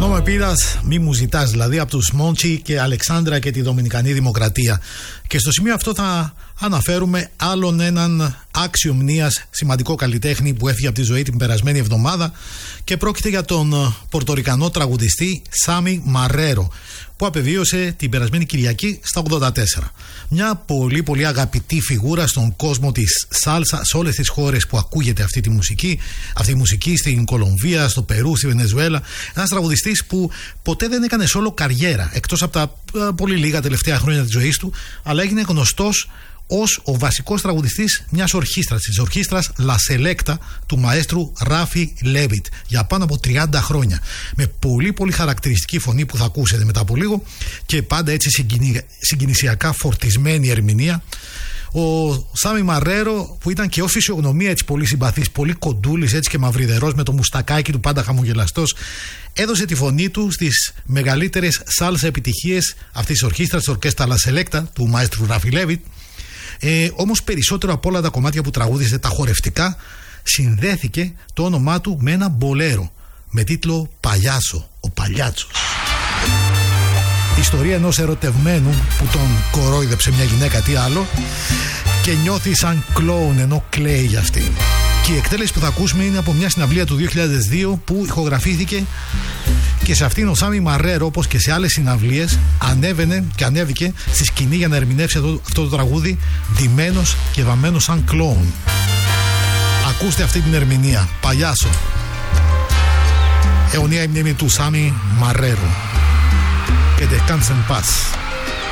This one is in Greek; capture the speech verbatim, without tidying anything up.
No me pidas, μη μου ζητάς, δηλαδή από τους Μόντσι και Αλεξάνδρα και τη Δομινικανή Δημοκρατία. Και στο σημείο αυτό θα αναφέρουμε άλλον έναν άξιο μνήας σημαντικό καλλιτέχνη που έφυγε από τη ζωή την περασμένη εβδομάδα, και πρόκειται για τον πορτορικανό τραγουδιστή Σάμι Μαρέρο, που απεβίωσε την περασμένη Κυριακή στα ογδόντα τέσσερα. Μια πολύ πολύ αγαπητή φιγούρα στον κόσμο της σάλσα, σε όλες τις χώρες που ακούγεται αυτή τη μουσική, αυτή η μουσική, στην Κολομβία, στο Περού, στη Βενεζουέλα. Ένας τραγουδιστής που ποτέ δεν έκανε σόλο καριέρα, εκτός από τα ε, πολύ λίγα τελευταία χρόνια της ζωής του, αλλά έγινε γνωστός ως ο βασικός τραγουδιστής μιας ορχήστρας, της ορχήστρας La Selecta του μαέστρου Ράφι Λέβιτ, για πάνω από τριάντα χρόνια. Με πολύ πολύ χαρακτηριστική φωνή που θα ακούσετε μετά από λίγο, και πάντα έτσι συγκινη... συγκινησιακά φορτισμένη ερμηνεία. Ο Σάμι Μαρέρο, που ήταν και ως φυσιογνωμία έτσι πολύ συμπαθής, πολύ κοντούλης έτσι και μαυριδερός, με το μουστακάκι του πάντα χαμογελαστός, έδωσε τη φωνή του στις μεγαλύτερες σάλσα επιτυχίες αυτής της ορχήστρας, της ορκέστα La Selecta του μαέστρου Ράφι Λέβιτ. Ε, όμως περισσότερο από όλα τα κομμάτια που τραγούδισε, τα χορευτικά, συνδέθηκε το όνομά του με ένα μπολέρο με τίτλο «Παλιάσο», ο Παλιάτσος. Η ιστορία ενός ερωτευμένου που τον κορόιδεψε μια γυναίκα, τι άλλο, και νιώθει σαν κλόουν ενώ κλαίει για αυτήν. Και η εκτέλεση που θα ακούσουμε είναι από μια συναυλία του δύο χιλιάδες δύο που ηχογραφήθηκε, και σε αυτήν ο Σάμι Μαρέρο, όπως και σε άλλες συναυλίες, ανέβαινε και ανέβηκε στη σκηνή για να ερμηνεύσει αυτό, αυτό το τραγούδι, ντυμένος και βαμμένος σαν κλόουν. Ακούστε αυτή την ερμηνεία, «Παλιάσο». Αιωνία η μνήμη του Σάμι Μαρέρο. Και descansen en paz.